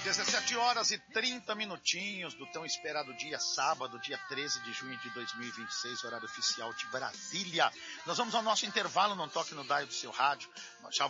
17 horas e 30 minutinhos do tão esperado dia sábado, dia 13 de junho de 2026, horário oficial de Brasília. Nós vamos ao nosso intervalo, não toque no dial do seu rádio. Já